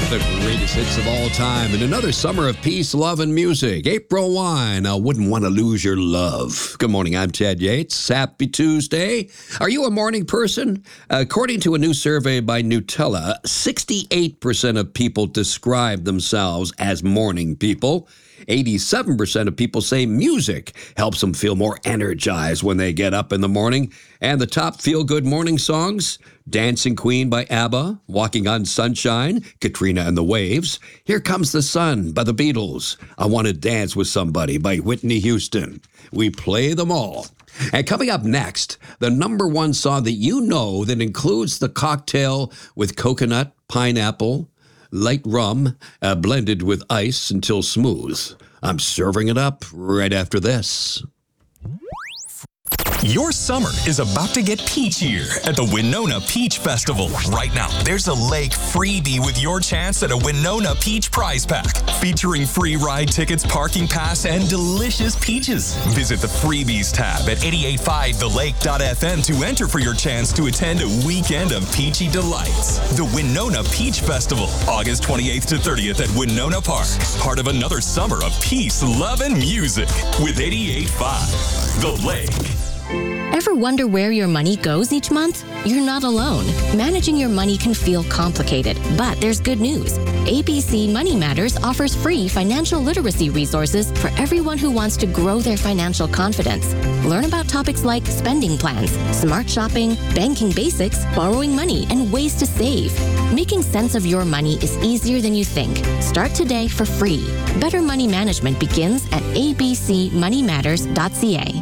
the greatest hits of all time in another summer of peace, love, and music. April Wine, I wouldn't want to lose your love. Good morning, I'm Ted Yates. Happy Tuesday. Are you a morning person? According to a new survey by Nutella, 68% of people describe themselves as morning people. 87% of people say music helps them feel more energized when they get up in the morning. And the top feel-good morning songs: Dancing Queen by ABBA, Walking on Sunshine, Katrina and the Waves, Here Comes the Sun by the Beatles, I Want to Dance with Somebody by Whitney Houston. We play them all. And coming up next, the number one song that you know that includes the cocktail with coconut, pineapple, light rum, blended with ice until smooth. I'm serving it up right after this. Your summer is about to get peachier at the Winona Peach Festival. Right now, there's a lake freebie with your chance at a Winona Peach prize pack, featuring free ride tickets, parking pass, and delicious peaches. Visit the freebies tab at 885thelake.fm to enter for your chance to attend a weekend of peachy delights. The Winona Peach Festival, August 28th to 30th at Winona Park. Part of another summer of peace, love, and music with 88.5 The Lake. Ever wonder where your money goes each month? You're not alone. Managing your money can feel complicated, but there's good news. ABC Money Matters offers free financial literacy resources for everyone who wants to grow their financial confidence. Learn about topics like spending plans, smart shopping, banking basics, borrowing money, and ways to save. Making sense of your money is easier than you think. Start today for free. Better money management begins at abcmoneymatters.ca.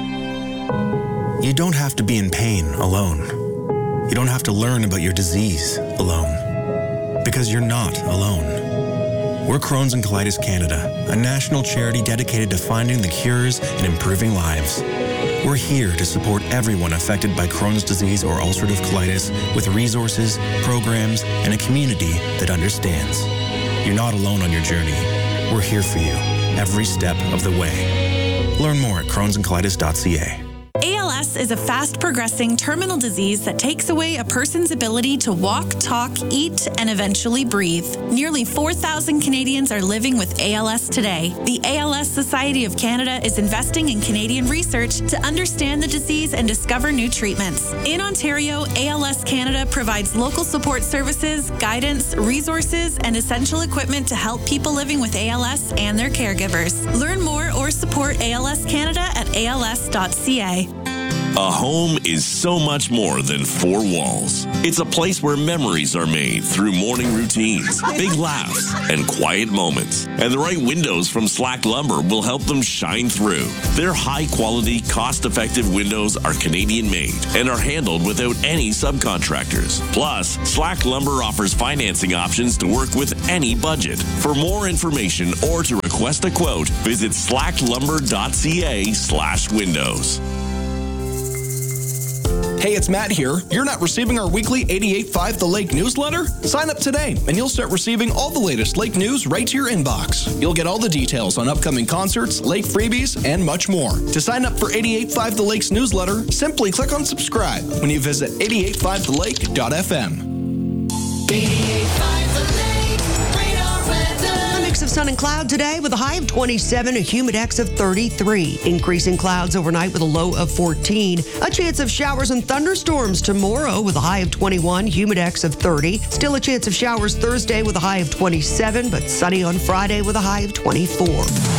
You don't have to be in pain alone. You don't have to learn about your disease alone. Because you're not alone. We're Crohn's and Colitis Canada, a national charity dedicated to finding the cures and improving lives. We're here to support everyone affected by Crohn's disease or ulcerative colitis with resources, programs, and a community that understands. You're not alone on your journey. We're here for you every step of the way. Learn more at crohnsandcolitis.ca. ALS is a fast-progressing terminal disease that takes away a person's ability to walk, talk, eat, and eventually breathe. Nearly 4,000 Canadians are living with ALS today. The ALS Society of Canada is investing in Canadian research to understand the disease and discover new treatments. In Ontario, ALS Canada provides local support services, guidance, resources, and essential equipment to help people living with ALS and their caregivers. Learn more or support ALS Canada at als.ca. A home is so much more than four walls. It's a place where memories are made through morning routines, big laughs, and quiet moments. And the right windows from Slack Lumber will help them shine through. Their high-quality, cost-effective windows are Canadian-made and are handled without any subcontractors. Plus, Slack Lumber offers financing options to work with any budget. For more information or to request a quote, visit slacklumber.ca/windows. Hey, it's Matt here. You're not receiving our weekly 88.5 The Lake newsletter? Sign up today, and you'll start receiving all the latest lake news right to your inbox. You'll get all the details on upcoming concerts, lake freebies, and much more. To sign up for 88.5 The Lake's newsletter, simply click on subscribe when you visit 885thelake.fm. 88.5 The Lake, radar weather. A mix of sun and cloud today with a high of 27, a humidex of 33. Increasing clouds overnight with a low of 14. A chance of showers and thunderstorms tomorrow with a high of 21, humidex of 30. Still a chance of showers Thursday with a high of 27, but sunny on Friday with a high of 24.